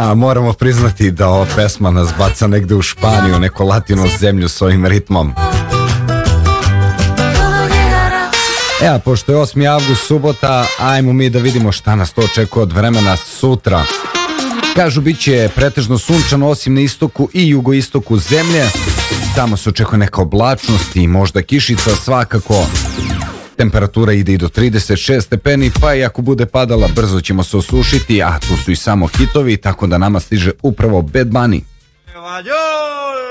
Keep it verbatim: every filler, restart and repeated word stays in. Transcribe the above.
A moramo priznati da ova pesma nas baca negde u Španiju, neku latinu zemlju s ovim ritmom. E, a pošto je osmi avgust, subota, ajmo mi da vidimo šta nas to očekuje od vremena sutra. Kažu, bit će pretežno sunčano, osim na istoku i jugoistoku zemlje. Tamo se očekuje neka oblačnost i možda kišica, svakako. Temperatura ide i do trideset šest stepeni, pa i ako bude padala, brzo ćemo se osušiti, a tu su i samo hitovi, tako da nama stiže upravo Bad Bunny.